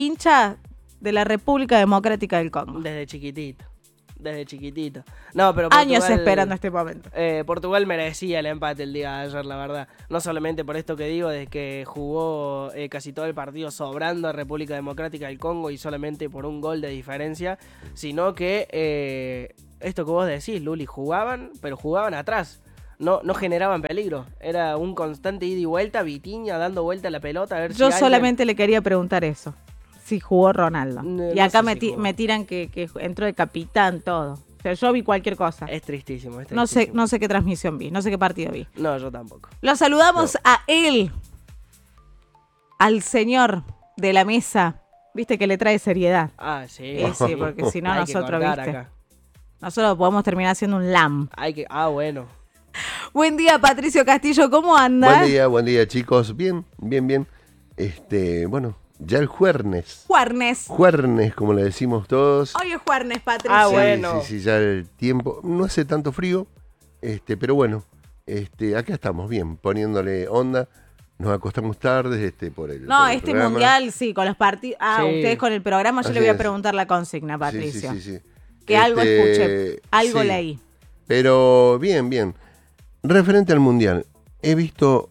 hincha de la República Democrática del Congo. Desde chiquitito. No, pero Años esperando este momento. Portugal merecía el empate el día de ayer, la verdad. No solamente por esto que digo, de que jugó casi todo el partido sobrando a República Democrática del Congo y solamente por un gol de diferencia, sino que esto que vos decís, Luli, pero jugaban atrás. No generaban peligro. Era un constante ida y vuelta, Vitinha dando vuelta a la pelota. A ver Yo si solamente le quería preguntar eso. Si jugó Ronaldo. Y no acá sé si me tiran que entró de capitán, todo. O sea, yo vi cualquier cosa. Es tristísimo. No sé qué transmisión vi, no sé qué partido vi. No, yo tampoco. Lo saludamos a él, al señor de la mesa. Viste que le trae seriedad. Ah, sí. Sí, porque si no Hay que nosotros, cortar viste. acá. Nosotros podemos terminar haciendo un LAM. Bueno. Buen día, Patricio Castillo, ¿cómo anda? Buen día, chicos. Bien. Bueno, ya el jueves. Juernes, como le decimos todos. Hoy es jueves, Patricio. Bueno. Sí, ya el tiempo. No hace tanto frío, pero bueno, acá estamos bien, poniéndole onda. Nos acostamos tarde, por el programa. Mundial, sí, con los partidos. Sí. Ustedes con el programa, yo Así le voy a es. preguntar la consigna, Patricio. Sí. Que algo escuché, algo sí, leí. Pero bien. Referente al Mundial, he visto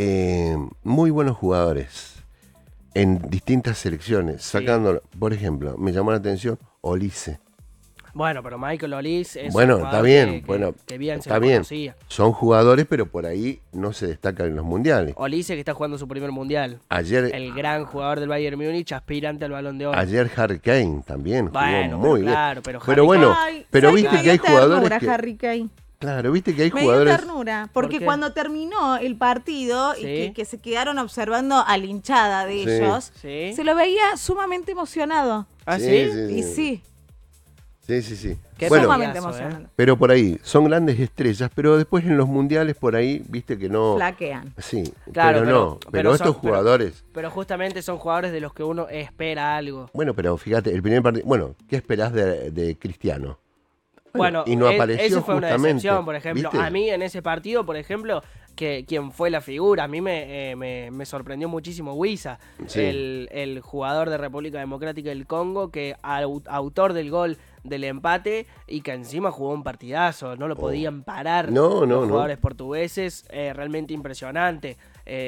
muy buenos jugadores en distintas selecciones, sacando, por ejemplo, me llamó la atención Olise. Bueno, pero Michael Olise es Bueno, un está jugador bien, que bien se está lo bien. conocía. Son jugadores, pero por ahí no se destacan en los mundiales. Olise que está jugando su primer mundial. Ayer, El gran jugador del Bayern Múnich, aspirante al Balón de Oro. ayer Harry Kane también Bueno, jugó muy claro, bien. pero bueno, Ay, pero ¿sabes viste qué? que hay Me dio jugadores ternura, que... Harry Kane. Claro, viste que hay Me dio jugadores... ternura, porque ¿Por qué? cuando terminó el partido Sí. y que se quedaron observando a la hinchada de Sí. ellos, Sí. se lo veía sumamente emocionado. ¿Ah, sí? Y sí, Sí. Qué Bueno, sumamente partidazo, emocionado. pero por ahí, son grandes estrellas, pero después en los mundiales por ahí, viste que no... Flaquean. Sí, Claro, pero estos jugadores... Pero justamente son jugadores de los que uno espera algo. Bueno, pero fíjate, el primer partido... Bueno, ¿qué esperás de Cristiano? Bueno, y no apareció eso fue una justamente, decepción, por ejemplo. ¿viste? A mí en ese partido, por ejemplo, que quien fue la figura, a mí me sorprendió muchísimo Wissa, Sí. el jugador de República Democrática del Congo, que autor del gol del empate y que encima jugó un partidazo, no lo podían parar No, los no. jugadores portugueses, realmente impresionante.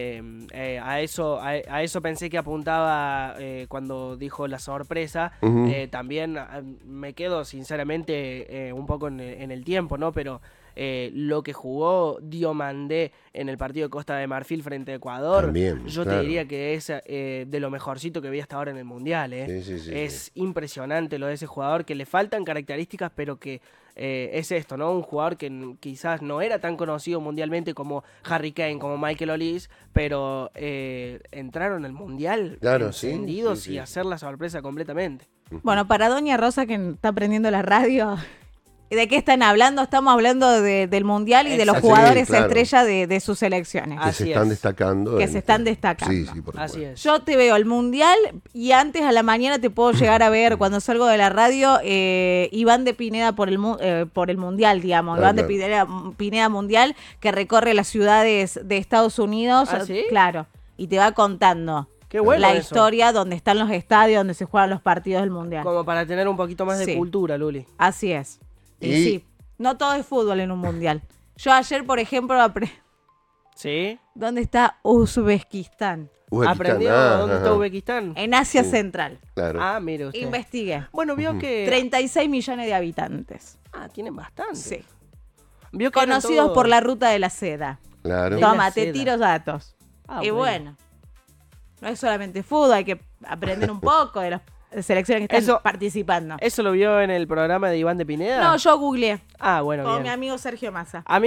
A eso pensé que apuntaba cuando dijo la sorpresa. Ujú. También me quedo sinceramente un poco en el tiempo, ¿no? Pero lo que jugó Diomandé en el partido de Costa de Marfil frente a Ecuador, También, yo claro. te diría que es de lo mejorcito que vi hasta ahora en el Mundial. Sí, Es impresionante lo de ese jugador, que le faltan características, pero que es esto, ¿no? Un jugador que quizás no era tan conocido mundialmente como Harry Kane, como Michael Olise, pero entraron al Mundial Claro, sí, encendidos sí. y hacer la sorpresa completamente. Bueno, para Doña Rosa, que está prendiendo la radio, ¿de qué están hablando? Estamos hablando del Mundial y de los Exacto. jugadores Sí, claro. estrella de sus selecciones. Que Así se están es. destacando. Que se están destacando. Sí, por Así supuesto. es. Yo te veo el Mundial y antes a la mañana te puedo llegar a ver cuando salgo de la radio Iván de Pineda por el Mundial, digamos. Ah, Iván de claro. Pineda Mundial que recorre las ciudades de Estados Unidos. ¿Ah, sí? Claro. Y te va contando Qué bueno la eso. historia donde están los estadios, donde se juegan los partidos del Mundial. Como para tener un poquito más de Sí. cultura, Luli. Así es. Y Y- sí, no todo es fútbol en un Mundial. Yo ayer, por ejemplo, ¿Sí? ¿dónde está Uzbekistán? Uzbekistán, ¿Aprendió dónde está ajá. Uzbekistán? En Asia Sí. Central. Claro. Ah, mire usted. Investigué. Bueno, vio que... 36 millones de habitantes. Ah, tienen bastante. Sí. Vio que eran Conocidos todos- por la ruta de la seda. Claro. De la Toma, te seda. tiro datos. Ah, Y bueno, no es solamente fútbol, hay que aprender un poco de las selecciones que están Eso- participando. ¿Eso lo vio en el programa de Iván de Pineda? No, yo googleé Ah, bueno, con bien. mi amigo Sergio Massa. A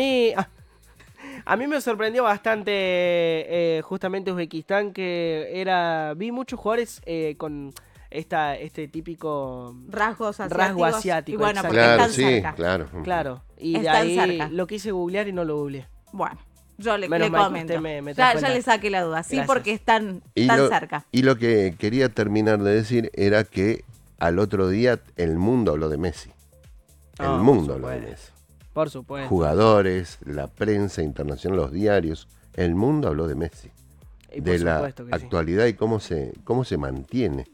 mí me sorprendió bastante justamente Uzbekistán, que vi muchos jugadores con este típico Rasgos asiáticos. rasgo asiático. Y bueno, exacto. porque Claro, están sí, cerca. claro. Claro, y de Están ahí cerca. lo quise googlear y no lo googleé. Bueno, yo le Menos mal que comento. usted me Ya, trajo ya el le dato. saqué la duda. Sí, Gracias. porque están Y tan lo, cerca. y lo que quería terminar de decir era que al otro día el mundo habló de Messi. El Ah, mundo por habló de supuesto. Messi. Por supuesto. Jugadores, la prensa internacional, los diarios, el mundo habló de Messi. Y por De la supuesto que sí. actualidad y cómo se mantiene.